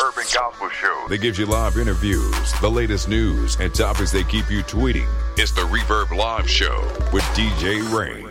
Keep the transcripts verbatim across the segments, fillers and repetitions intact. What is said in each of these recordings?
Reverb and Gospel Show that gives you live interviews, the latest news, and topics that keep you tweeting. It's the Reverb Live Show with D J Rain.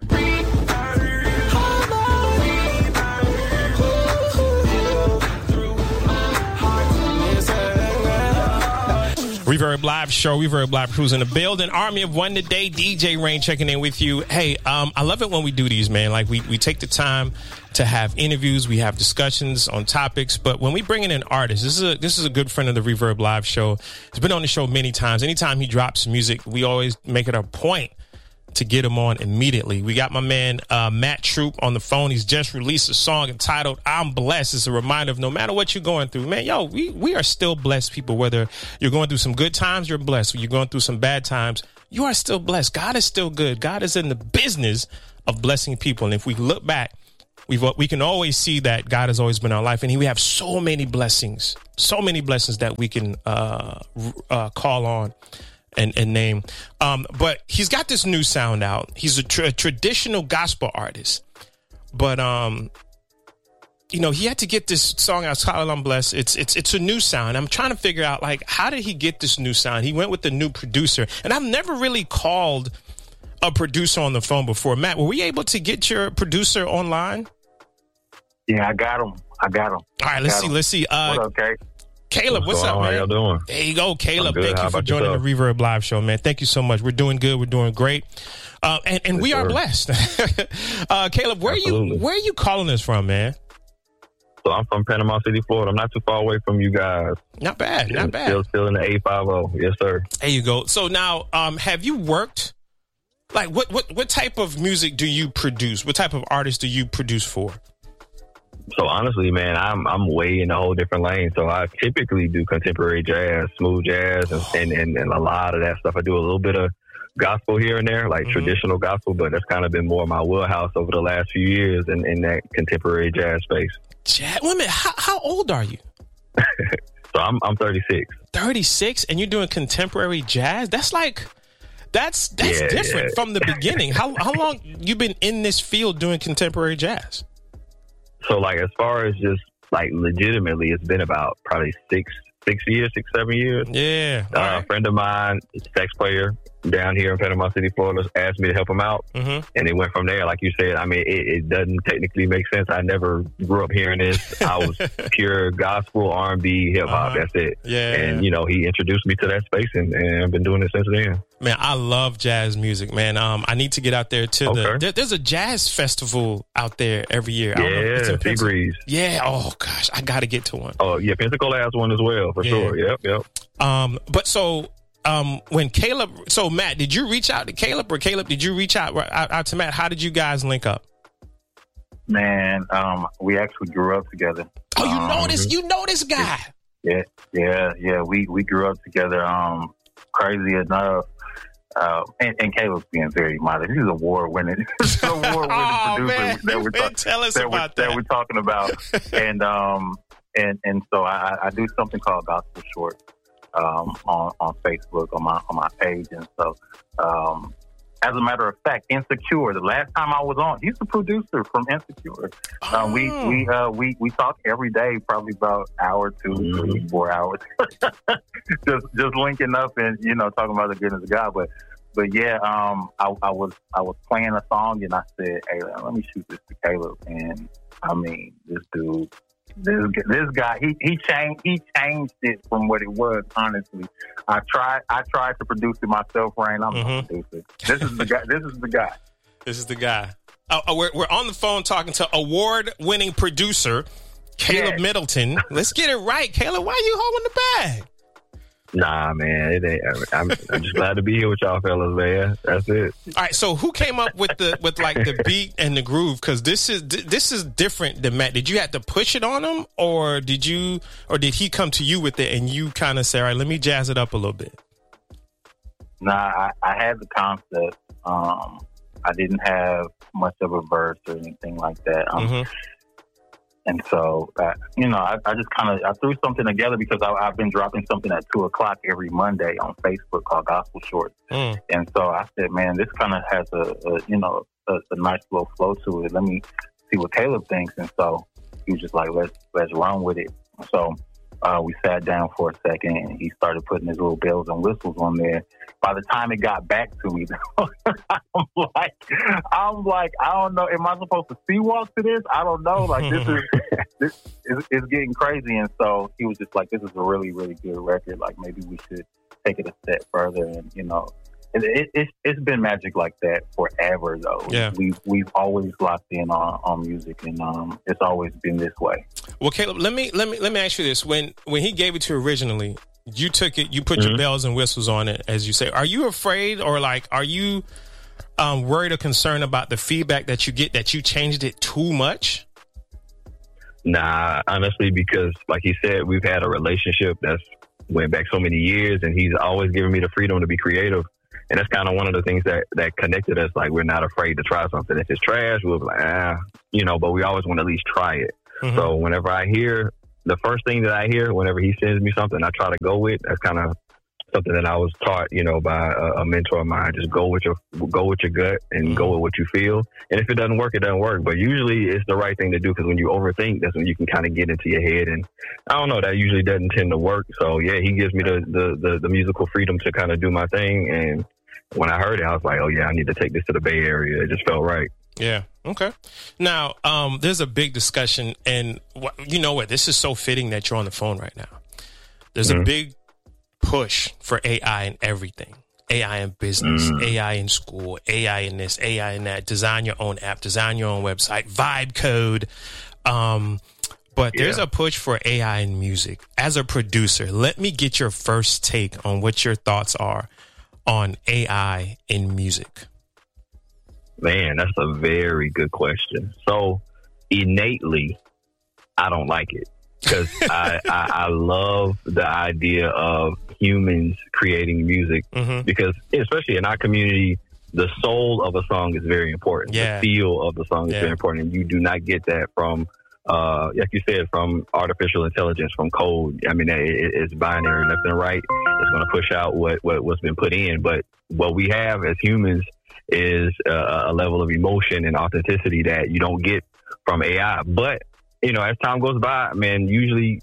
Reverb Live Show, Reverb Live Crew's in the building. Army of One today, D J Rain checking in with you. Hey, um, I love it when we do these, man. Like, we, we take the time to have interviews, we have discussions on topics, but when we bring in an artist, this is a, this is a good friend of the Reverb Live Show. He's been on the show many times. Anytime he drops music, we always make it a point to get him on immediately. We got my man uh, Matt Troop on the phone. He's just released a song entitled I'm Blessed. It's a reminder of no matter what you're going through, man, yo, we, we are still blessed people. Whether you're going through some good times, you're blessed. When you're going through some bad times, you are still blessed. God is still good. God is in the business of blessing people. And if we look back, we've we can always see that God has always been our life. And we have so many blessings, so many blessings that we can uh, uh, call on And, and name. Um, but he's got this new sound out. He's a, tra- a traditional gospel artist. But, um, you know, he had to get this song out, Titled I'm Blessed. It's, it's, it's a new sound. I'm trying to figure out, like, how did he get this new sound? He went with the new producer. And I've never really called a producer on the phone before. Matt, were we able to get your producer online? Yeah, I got him. I got him. All right, let's got see. him. Let's see. Uh, what up, Kay? Caleb, what's, what's up, man? How y'all doing? There you go, Caleb. Thank How you for about joining yourself? the Reverb Live Show, man. Thank you so much. We're doing good. We're doing great. Uh, and and Yes, we are sir. blessed. uh, Caleb, where are Absolutely. you where are you calling us from, man? So I'm from Panama City, Florida. I'm not too far away from you guys. Not bad, not bad. Still, still in the eight fifty. Yes, sir. There you go. So now, um, have you worked? Like, what, what, what type of music do you produce? What type of artist do you produce for? So honestly, man, I'm I'm way in a whole different lane. So I typically do contemporary jazz, smooth jazz, and, and, and, and a lot of that stuff. I do a little bit of gospel here and there, like Mm-hmm. traditional gospel, but that's kind of been more my wheelhouse over the last few years in, in that contemporary jazz space. Jazz? Wait a minute. How, how old are you? So I'm I'm thirty-six. thirty-six, and you're doing contemporary jazz? That's like, that's that's Yeah, different yeah. from the beginning. How how long you been in this field doing contemporary jazz? So like as far as just like legitimately, it's been about probably six six years, six seven years. Yeah. Uh, All A right. friend of mine, sax player down here in Panama City, Florida, asked me to help him out, Mm-hmm. and it went from there. Like you said, I mean, it, it doesn't technically make sense. I never grew up hearing this. I was pure gospel, R and B, hip hop. Uh-huh. That's it. Yeah. And you know, he introduced me to that space, and, and I've been doing it since then. Man, I love jazz music, man. Um, I need to get out there to the. Okay. There, there's a jazz festival out there every year. I don't know if it's Yeah, in Sea Pensacola. Breeze. Yeah. Oh gosh, I got to get to one. Oh yeah, Pensacola has one as well for Yeah. sure. Yep, yep. Um, but so, um, when Caleb, so Matt, did you reach out to Caleb, or Caleb, did you reach out out, out to Matt? How did you guys link up? Man, um, we actually grew up together. Oh, you Um, know this. You know this guy. Yeah, yeah, yeah. We we grew up together. Um, crazy enough, uh, and, and Caleb's being very modest. He's award winning, award winning Oh producer man, that we're man, talking tell us that, about we're, that. that we're talking about. and um, and and so I, I do something called Gospel Short um, on on Facebook on my on my page, and so. Um, As a matter of fact, Insecure. The last time I was on, he's the producer from Insecure. Oh. Um, we we uh, we we talk every day, probably about an hour, two, Mm-hmm. three, four hours, just just linking up and you know talking about the goodness of God. But but yeah, um, I, I was I was playing a song and I said, hey, let me shoot this to Caleb. And I mean, this dude, this this guy, he he changed he changed it from what it was. Honestly, I tried I tried to produce it myself, Rain. I'm Mhm. not producer. This is the guy. This is the guy. This is the guy. Oh, oh, we're we're on the phone talking to award-winning producer Caleb Yes. Middleton. Let's get it right, Caleb. Why are you holding the bag? Nah, man, it ain't. I'm, I'm just glad to be here with y'all fellas, man. That's it. All right, so who came up with the with like the beat and the groove? Because this is this is different than Matt. Did you have to push it on him, or did you, or did he come to you with it and you kind of say, all right, let me jazz it up a little bit? Nah, I, I had the concept. Um, I didn't have much of a verse or anything like that. Um, Mhm. And so, uh, you know, I, I just kind of I threw something together because I, I've been dropping something at two o'clock every Monday on Facebook called Gospel Shorts. Mm. And so I said, man, this kind of has a, a you know a, a nice little flow to it. Let me see what Caleb thinks. And so he was just like, let's let's run with it. So Uh, we sat down for a second, and he started putting his little bells and whistles on there. By the time it got back to me, I'm like, I'm like, I don't know. Am I supposed to sea walk to this? I don't know. Like this is this is, is getting crazy. And so he was just like, this is a really, really good record. Like maybe we should take it a step further. And you know, it, it, it's it's been magic like that forever, though. Yeah, we've we've always locked in on, on music, and um, it's always been this way. Well, Caleb, let me let me let me ask you this: when when he gave it to you originally, you took it, you put mm-hmm. your bells and whistles on it, as you say. Are you afraid, or like, are you um, worried or concerned about the feedback that you get that you changed it too much? Nah, honestly, because like he said, we've had a relationship that's went back so many years, and he's always given me the freedom to be creative. And that's kind of one of the things that, that connected us. Like, we're not afraid to try something. If it's trash, we'll be like, ah, you know, but we always want to at least try it. Mm-hmm. So whenever I hear, the first thing that I hear, whenever he sends me something, I try to go with. That's kind of something that I was taught, you know, by a, a mentor of mine. Just go with your, go with your gut and mm-hmm. go with what you feel. And if it doesn't work, it doesn't work. But usually it's the right thing to do, because when you overthink, that's when you can kind of get into your head. And I don't know, that usually doesn't tend to work. So yeah, he gives me the, the, the, the musical freedom to kind of do my thing. And when I heard it, I was like, oh yeah, I need to take this to the Bay Area. It just felt right. Yeah. Okay. Now, um, there's a big discussion, and wh- you know what? This is so fitting that you're on the phone right now. There's mm-hmm. a big push for A I in everything. A I in business, mm. A I in school, A I in this, A I in that. Design your own app, design your own website, vibe code. Um, but yeah. there's a push for A I in music. As a producer, let me get your first take on what your thoughts are on A I in music. Man, that's a very good question. So innately, I don't like it, because I, I, I love the idea of humans creating music, mm-hmm. because especially in our community, the soul of a song is very important. Yeah. The feel of the song is yeah. very important. And you do not get that from, uh, like you said, from artificial intelligence, from code. I mean, it, it's binary, left and right. It's going to push out what, what, what's been put in. But what we have as humans is uh, a level of emotion and authenticity that you don't get from A I. But, you know, as time goes by, man, usually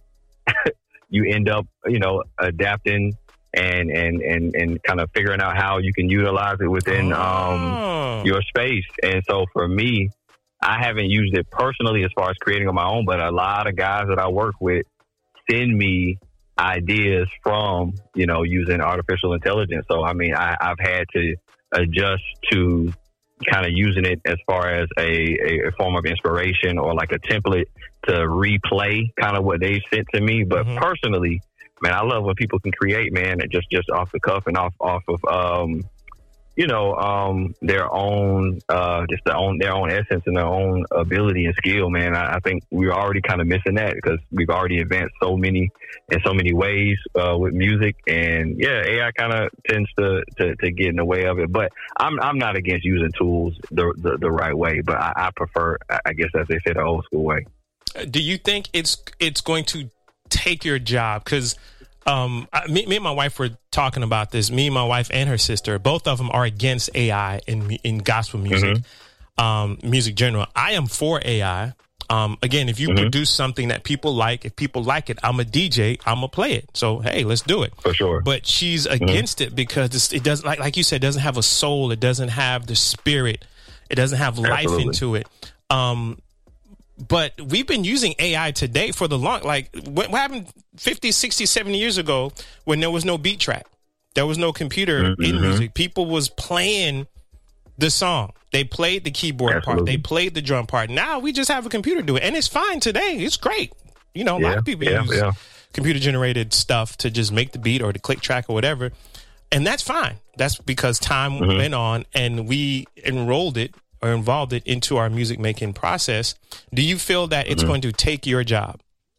you end up, you know, adapting and, and, and, and kind of figuring out how you can utilize it within oh. um, your space. And so for me, I haven't used it personally as far as creating on my own, but a lot of guys that I work with send me ideas from, you know, using artificial intelligence. So, I mean, I, I've had to adjust to kind of using it as far as a, a form of inspiration, or like a template to replay kind of what they sent to me. But mm-hmm. personally, man, I love when people can create, man, and just, just off the cuff and off, off of, um, you know, um, their own, uh, just their own, their own essence and their own ability and skill, man. I, I think we're already kind of missing that, because we've already advanced so many, in so many ways, uh, with music. And yeah, A I kind of tends to, to, to get in the way of it, but I'm, I'm not against using tools the, the, the right way, but I, I prefer, I guess, as they say, the old school way. Do you think it's, it's going to take your job? 'Cause Um, I, me, me and my wife were talking about this. Me and my wife and her sister, both of them are against A I in in gospel music, mm-hmm. um, music general. I am for A I. Um, again, if you mm-hmm. produce something that people like, if people like it, I'm a D J, I'm gonna play it. So hey, let's do it for sure. But she's against mm-hmm. it because it's, it doesn't, like like you said, it doesn't have a soul. It doesn't have the spirit. It doesn't have life Absolutely. into it. Um, But we've been using A I today for the long, like what, what happened fifty, sixty, seventy years ago when there was no beat track. There was no computer mm-hmm. in music. People was playing the song. They played the keyboard Absolutely. part. They played the drum part. Now we just have a computer do it. And it's fine today. It's great. You know, a yeah, lot of people yeah, use yeah. computer generated stuff to just make the beat or the click track or whatever. And that's fine. That's because time mm-hmm. went on and we enrolled it or involved it into our music making process. Do you feel that it's mm-hmm. going to take your job?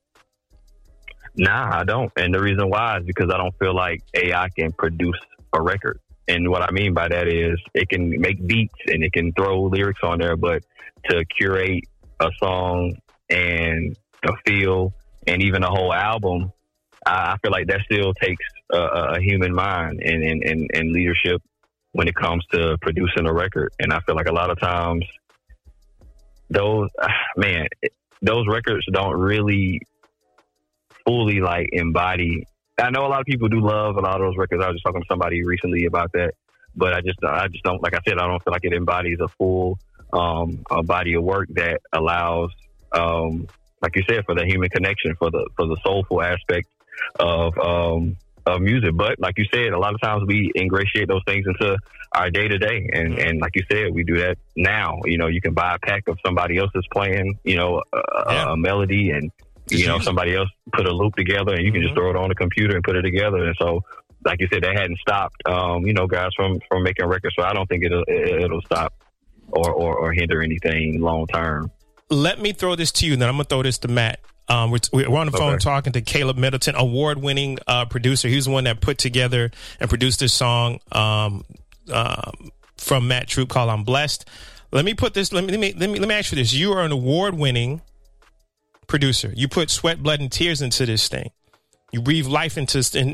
Nah, I don't. And the reason why is because I don't feel like A I can produce a record. And what I mean by that is it can make beats and it can throw lyrics on there, but to curate a song and a feel and even a whole album, I feel like that still takes a, a human mind and, and, and, and leadership when it comes to producing a record. And I feel like a lot of times those, man, those records don't really fully like embody. I know a lot of people do love a lot of those records. I was just talking to somebody recently about that, but I just I just don't, like I said, I don't feel like it embodies a full um, a body of work that allows, um, like you said, for the human connection, for the for the soulful aspect of um, of music. But like you said, a lot of times we ingratiate those things into our day to day, and and like you said, we do that now. You know, you can buy a pack of somebody else's playing, you know, a, yeah. a melody, and you know, somebody else put a loop together, and you can mm-hmm. just throw it on the computer and put it together. And so, like you said, they hadn't stopped, um, you know, guys from, from making records. So I don't think it'll it'll stop or, or, or hinder anything long term. Let me throw this to you, and then I'm going to throw this to Matt. Um, we're, we're on the phone okay. talking to Caleb Middleton, award-winning uh, producer. He was the one that put together and produced this song um, um, from Matt Troup called "I'm Blessed." Let me put this. Let me let me let me, let me ask you this: you are an award-winning producer. You put sweat, blood, and tears into this thing. You breathe life into in,